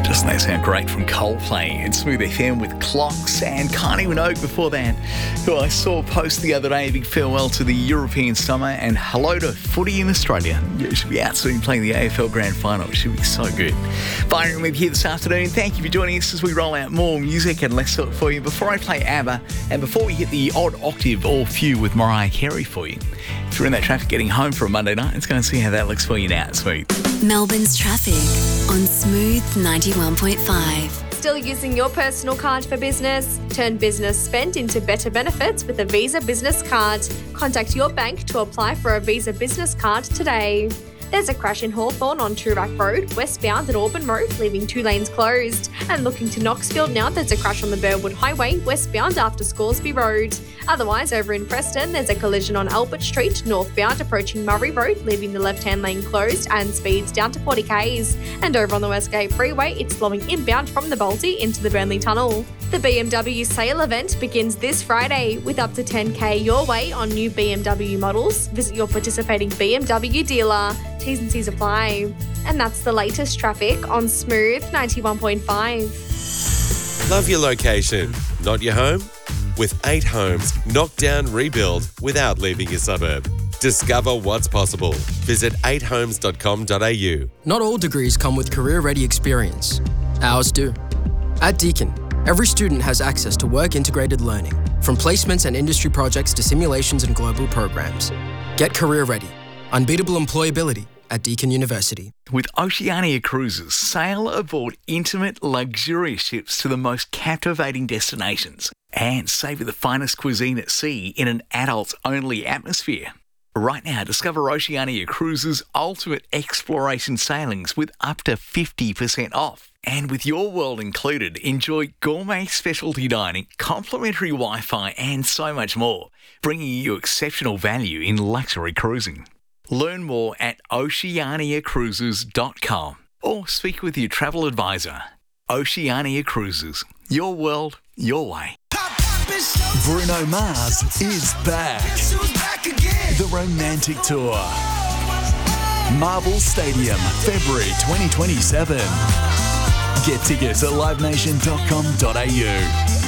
Doesn't that sound great from Coldplay and Smooth FM with Clocks and Kylie Minogue before that, who I saw post the other day, a big farewell to the European summer and hello to footy in Australia. You should be out soon playing the AFL Grand Final. It should be so good. Byron Webb here this afternoon. Thank you for joining us as we roll out more music and less talk for you. Before I play ABBA and before we hit the odd octave or few with Mariah Carey for you, if you're in that traffic getting home for a Monday night, let's go and see how that looks for you now. Smooth. Melbourne's traffic on Smooth 91.5. Still using your personal card for business? Turn business spend into better benefits with a Visa Business Card. Contact your bank to apply for a Visa Business Card today. There's a crash in Hawthorn on Toorak Road, westbound at Auburn Road, leaving 2 lanes closed. And looking to Knoxfield now, there's a crash on the Burwood Highway, westbound after Scoresby Road. Otherwise, over in Preston, there's a collision on Albert Street, northbound approaching Murray Road, leaving the left-hand lane closed and speeds down to 40 k's. And over on the Westgate Freeway, it's flowing inbound from the Balti into the Burnley Tunnel. The BMW sale event begins this Friday with up to 10k your way on new BMW models. Visit your participating BMW dealer. T's and C's apply. And that's the latest traffic on Smooth 91.5. Love your location, not your home? With 8 homes, knock down, rebuild without leaving your suburb. Discover what's possible. Visit 8homes.com.au. Not all degrees come with career-ready experience. Ours do. At Deakin, every student has access to work-integrated learning, from placements and industry projects to simulations and global programs. Get career-ready. Unbeatable employability at Deakin University. With Oceania Cruises, sail aboard intimate, luxurious ships to the most captivating destinations and savour the finest cuisine at sea in an adults-only atmosphere. Right now, discover Oceania Cruises' ultimate exploration sailings with up to 50% off. And with your world included, enjoy gourmet specialty dining, complimentary Wi-Fi and so much more, bringing you exceptional value in luxury cruising. Learn more at oceaniacruises.com or speak with your travel advisor. Oceania Cruises, your world, your way. Bruno Mars is back. The Romantic Tour. Marvel Stadium, February 2027. Get tickets at livenation.com.au.